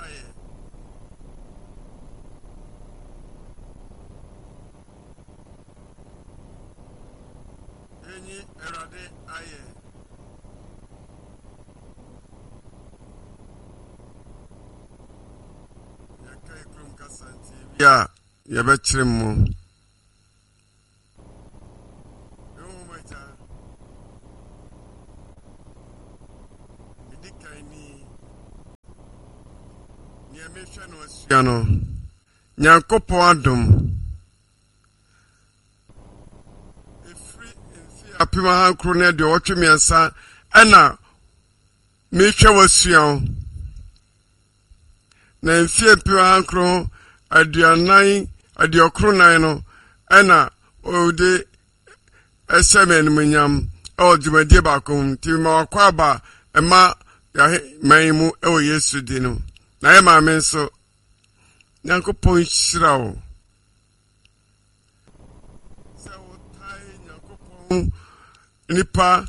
aye. Enyi erade aye. Yakai krum kasanti. Ya, yabechirimu. Yano Nyankopon adom efri enfi apima hankro na de otwemiansa ana mehwe wasuan na enfi apima hankro aduanan adiokronan no ana ode esemen munyam o djumadi bakom ti ma wakwa ba ema ya maimu e o Yesu dinu na ema menso Nyankopon shirawo se wo tai Nyankopon nipa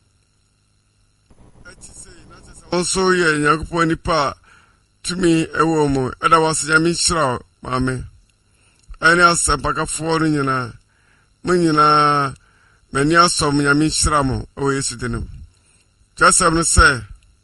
etise na tese onso ye Nyankopon nipa tumi ewo mu eda wase nyame shirawo maame ani asempaka foro nyina munyina mani asom nyame shiramo o Yesu dinu jasam no se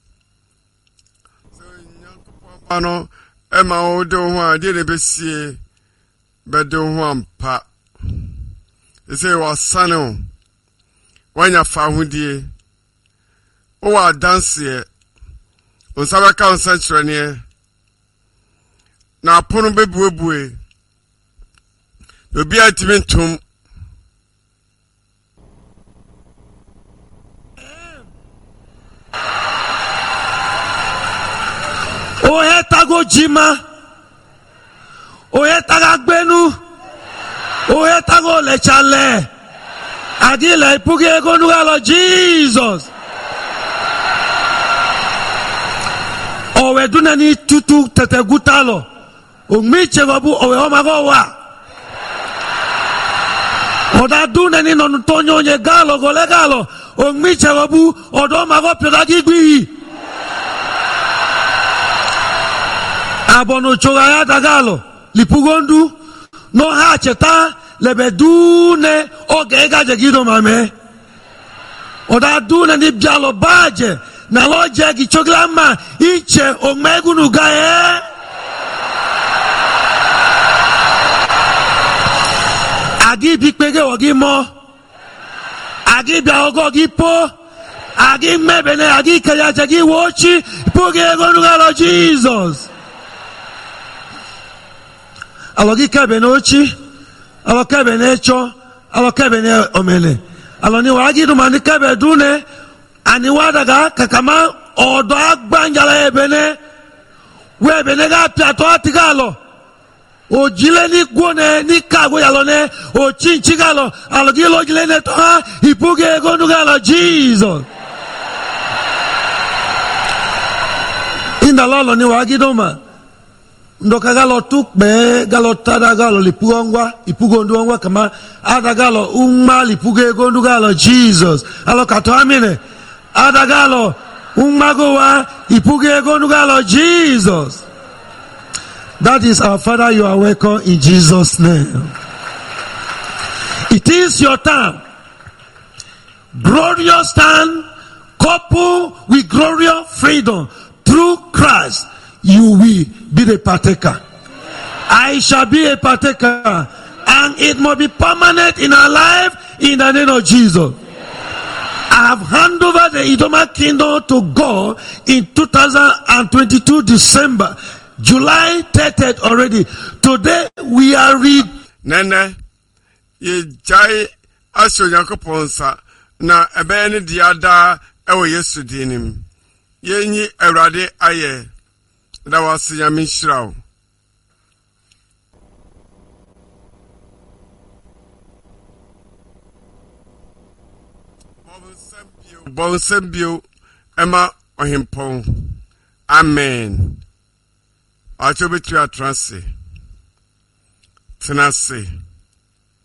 Nyankopon ano Emma o de ho a de besie be de ho ampa ese wasane wanya fa hodie o wa dance o sabe ka on century ne na pono bebuebue obi atimentum Ohetago jima, ohetaga gbenu, ohetago lechale, adile ipuge ego nugalo Jesus. Owe dunani tutu tete gutalo, umiche wabu owe omago wa. Oda dunani nonutonyo nye galo gole galo, umiche wabu odo omago piodagi gwi. Abono chogaya dagalo lipugondu no hacheta lebedune ogega jegido mame oda dune ni bialo baje na loje gi choglama iche omegunu gae agi bipege ogi mo agi bia ogo gi po agi mebene agi kaya jegi wochi poge gonu galo Jesus. Alogi kabene ochi, alo kabene echo, alo kabene omele. Alo ni wagi dumani kabe dune, ani wadaga kakama odo agbanjala ebene, webene ga piato atigalo. O jile ni gwone ni kago yalone, o chinchigalo, alogi lo jile ne toha, ipuge egondugalo Jesus. Inda lolo ni wagi duma. Ndoka galo tukbe galo tada galo lipuongwa ipugonduongwa kama ada galo umma lipuge gondu galo Jesus alo kato amine ada galo umma gowa ipuge gondu galo Jesus. That is our Father, you are welcome in Jesus' name. It is your time, glorious time, coupled with glorious freedom through Christ. You will be the partaker. I shall be a partaker. And it must be permanent in our life in the name of Jesus. I have handed over the Idoma kingdom to God in 2022 December. July 30th already. Today we are read. Nene, ye jai aso Nyankopon na ebe ni diada ewe Yesu dinim. Ye nyi Awurade aye. That was Yamin Shroud. Bonsembio Emma Ohimpon. Amen. I told you to Tenase.